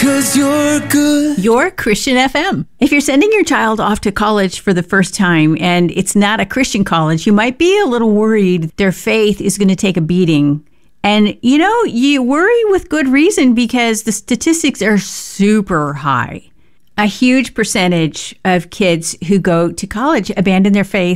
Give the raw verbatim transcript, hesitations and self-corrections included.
'Cause you're good. Your Christian F M. If you're sending your child off to college for the first time and it's not a Christian college, you might be a little worried their faith is going to take a beating. And, you know, you worry with good reason because the statistics are super high. A huge percentage of kids who go to college abandon their faith